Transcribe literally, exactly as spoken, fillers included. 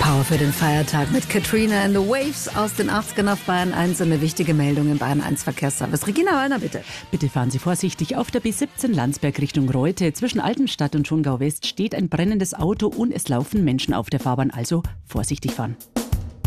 Power für den Feiertag mit Katrina and the Waves aus den achtzigern auf Bayern eins. Eine wichtige Meldung im Bayern eins Verkehrsservice. Regina Wallner, bitte. Bitte fahren Sie vorsichtig. Auf der B siebzehn Landsberg Richtung Reute zwischen Altenstadt und Schongau West steht ein brennendes Auto und es laufen Menschen auf der Fahrbahn. Also vorsichtig fahren.